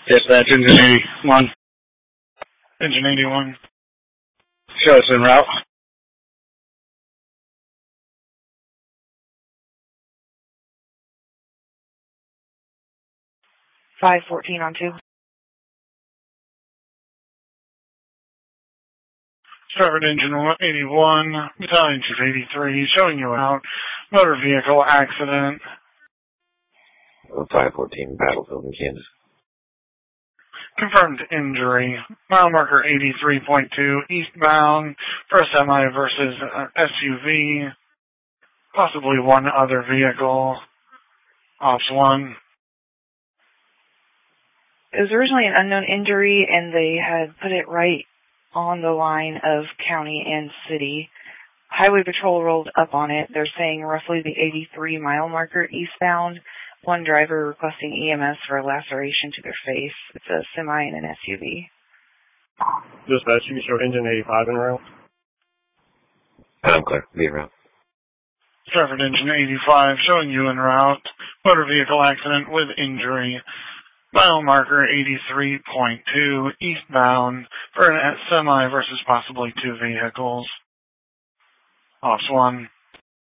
Dispatch, Engine 81. Engine 81. Show us en route. 514 on 2. Stratford Engine 81, Battalion Chief 83, showing you out. Motor vehicle accident. 514, Battlefield in Kansas. Confirmed injury. Mile marker 83.2, eastbound for a semi versus SUV. Possibly one other vehicle. Ops 1. It was originally an unknown injury, and they had put it right on the line of county and city. Highway Patrol rolled up on it. They're saying roughly the 83 mile marker eastbound. One driver requesting EMS for a laceration to their face. It's a semi and an SUV. Dispatch, you can show Engine 85 en route. I'm clear. Be en route. Stratford Engine 85, showing you en route. Motor vehicle accident with injury. Mile marker 83.2, eastbound for a semi versus possibly two vehicles. Ops 1.